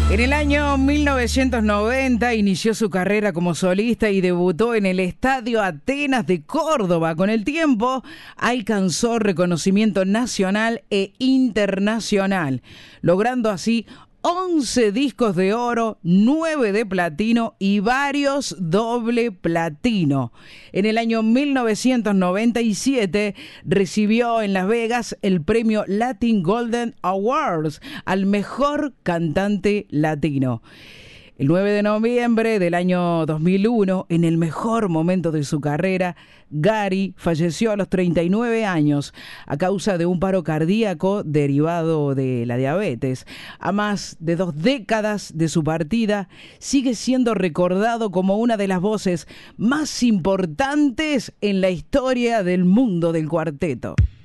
En el año 1990 inició su carrera como solista y debutó en el Estadio Atenas de Córdoba. Con el tiempo alcanzó reconocimiento nacional e internacional, logrando así 11 discos de oro, 9 de platino y varios doble platino. En el año 1997 recibió en Las Vegas el premio Latin Golden Awards al mejor cantante latino. El 9 de noviembre del año 2001, en el mejor momento de su carrera, Gary falleció a los 39 años a causa de un paro cardíaco derivado de la diabetes. A más de 2 décadas de su partida, sigue siendo recordado como una de las voces más importantes en la historia del mundo del cuarteto.